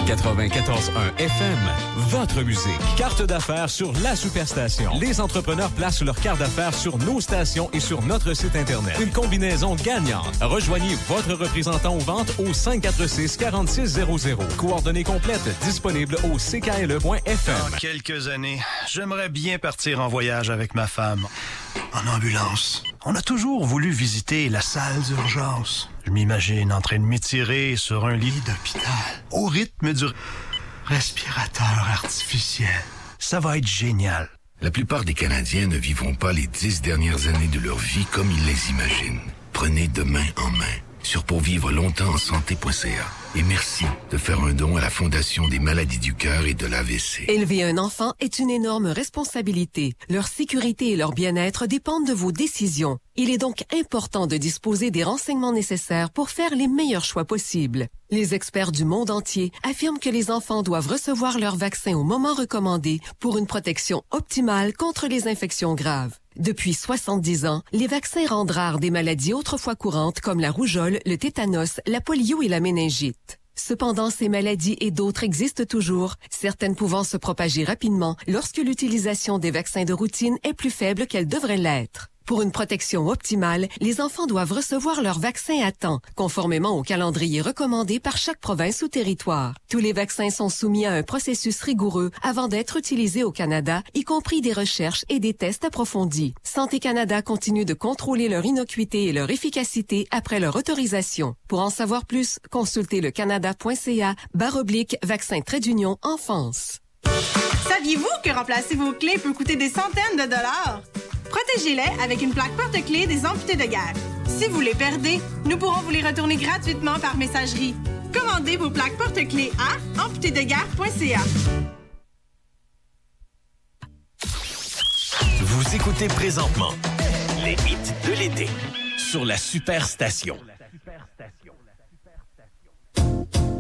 94.1 FM, votre musique. Carte d'affaires sur la Superstation. Les entrepreneurs placent leur carte d'affaires sur nos stations et sur notre site Internet. Une combinaison gagnante. Rejoignez votre représentant aux ventes au 546-4600. Coordonnées complètes disponibles au ckle.fm. Dans quelques années, j'aimerais bien partir en voyage avec ma femme. En ambulance. On a toujours voulu visiter la salle d'urgence. Je m'imagine en train de m'étirer sur un lit d'hôpital, au rythme du respirateur artificiel. Ça va être génial. La plupart des Canadiens ne vivront pas les 10 dernières années de leur vie comme ils les imaginent. Prenez demain en main sur pourvivre-longtemps-en-santé.ca. Et merci de faire un don à la Fondation des maladies du cœur et de l'AVC. Élever un enfant est une énorme responsabilité. Leur sécurité et leur bien-être dépendent de vos décisions. Il est donc important de disposer des renseignements nécessaires pour faire les meilleurs choix possibles. Les experts du monde entier affirment que les enfants doivent recevoir leur vaccin au moment recommandé pour une protection optimale contre les infections graves. Depuis 70 ans, les vaccins rendent rares des maladies autrefois courantes comme la rougeole, le tétanos, la polio et la méningite. Cependant, ces maladies et d'autres existent toujours, certaines pouvant se propager rapidement lorsque l'utilisation des vaccins de routine est plus faible qu'elle devrait l'être. Pour une protection optimale, les enfants doivent recevoir leur vaccin à temps, conformément au calendrier recommandé par chaque province ou territoire. Tous les vaccins sont soumis à un processus rigoureux avant d'être utilisés au Canada, y compris des recherches et des tests approfondis. Santé Canada continue de contrôler leur innocuité et leur efficacité après leur autorisation. Pour en savoir plus, consultez le canada.ca/vaccin-enfance. Saviez-vous que remplacer vos clés peut coûter des centaines de dollars? Protégez-les avec une plaque porte-clés des amputés de guerre. Si vous les perdez, nous pourrons vous les retourner gratuitement par messagerie. Commandez vos plaques porte-clés à amputédeguerre.ca. Vous écoutez présentement les hits de l'été sur la Superstation.